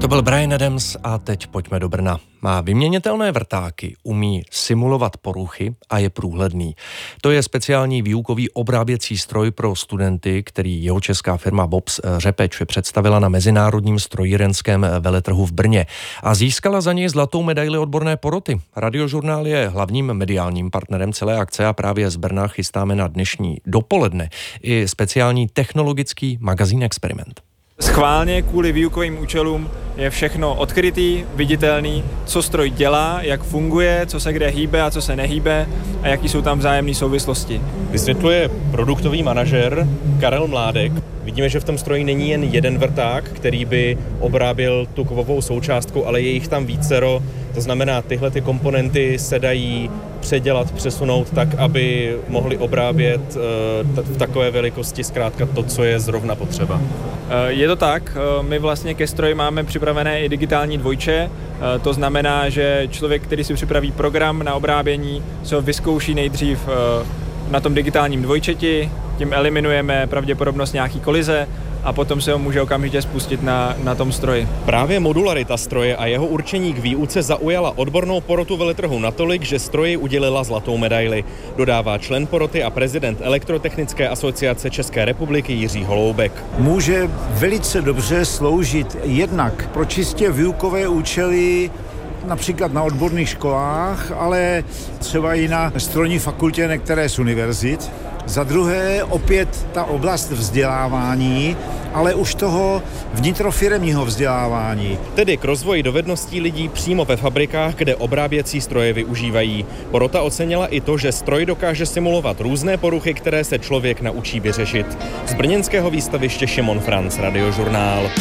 To byl Bryan Adams a teď pojďme do Brna. Má vyměnitelné vrtáky, umí simulovat poruchy a je průhledný. To je speciální výukový obráběcí stroj pro studenty, který jeho česká firma Bobs Řepeč představila na mezinárodním strojírenském veletrhu v Brně a získala za něj zlatou medaili odborné poroty. Radiožurnál je hlavním mediálním partnerem celé akce a právě z Brna chystáme na dnešní dopoledne i speciální technologický magazín Experiment. Schválně kvůli výukovým účelům je všechno odkrytý, viditelný, co stroj dělá, jak funguje, co se kde hýbe a co se nehýbe a jaký jsou tam vzájemné souvislosti. Vysvětluje produktový manažer Karel Mládek. Vidíme, že v tom stroji není jen jeden vrták, který by obráběl tu kovovou součástku, ale je jich tam vícero. To znamená, tyhle ty komponenty se dají předělat, přesunout tak, aby mohli obrábět v takové velikosti zkrátka to, co je zrovna potřeba. Je to tak, my vlastně ke stroji máme připravené i digitální dvojče, to znamená, že člověk, který si připraví program na obrábění, se ho vyzkouší nejdřív na tom digitálním dvojčeti, tím eliminujeme pravděpodobnost nějaký kolize a potom se ho může okamžitě spustit na tom stroji. Právě modularita stroje a jeho určení k výuce zaujala odbornou porotu veletrhu natolik, že stroji udělila zlatou medaili. Dodává člen poroty a prezident Elektrotechnické asociace České republiky Jiří Holoubek. Může velice dobře sloužit jednak pro čistě výukové účely, například na odborných školách, ale třeba i na strojní fakultě některé z univerzit. Za druhé opět ta oblast vzdělávání, ale už toho vnitrofiremního vzdělávání. Tedy k rozvoji dovedností lidí přímo ve fabrikách, kde obráběcí stroje využívají. Porota ocenila i to, že stroj dokáže simulovat různé poruchy, které se člověk naučí vyřešit. Z brněnského výstaviště Šimon Franc, Radiožurnál.